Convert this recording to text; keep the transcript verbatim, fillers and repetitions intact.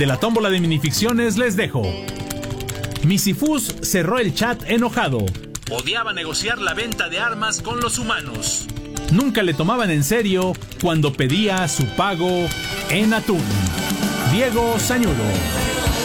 De la tómbola de minificciones les dejo. Misifus cerró el chat enojado. Odiaba negociar la venta de armas con los humanos. Nunca le tomaban en serio cuando pedía su pago en atún. Diego Sañudo.